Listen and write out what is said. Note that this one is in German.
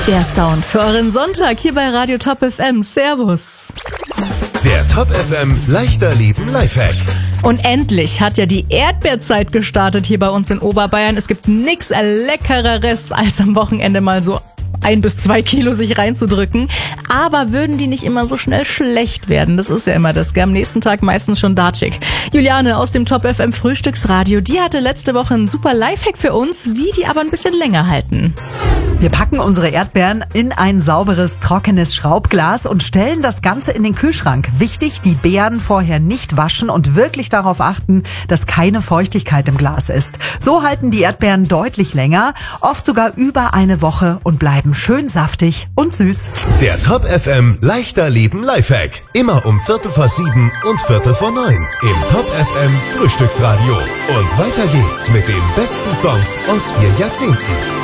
Der Sound für euren Sonntag hier bei Radio Top FM. Servus. Der Top FM leichter Leben Lifehack. Und endlich hat ja die Erdbeerzeit gestartet hier bei uns in Oberbayern. Es gibt nichts Leckereres, als am Wochenende mal so 1 bis 2 Kilo sich reinzudrücken. Aber würden die nicht immer so schnell schlecht werden? Das ist ja immer das, gell? Am nächsten Tag meistens schon datschig. Juliane aus dem Top FM Frühstücksradio, die hatte letzte Woche einen super Lifehack für uns, wie die aber ein bisschen länger halten. Wir packen unsere Erdbeeren in ein sauberes, trockenes Schraubglas und stellen das Ganze in den Kühlschrank. Wichtig, die Beeren vorher nicht waschen und wirklich darauf achten, dass keine Feuchtigkeit im Glas ist. So halten die Erdbeeren deutlich länger, oft sogar über eine Woche und bleiben schön saftig und süß. Der Top FM leichter Leben Lifehack. Immer um 7:15 und 8:45 im Top FM Frühstücksradio. Und weiter geht's mit den besten Songs aus 4 Jahrzehnten.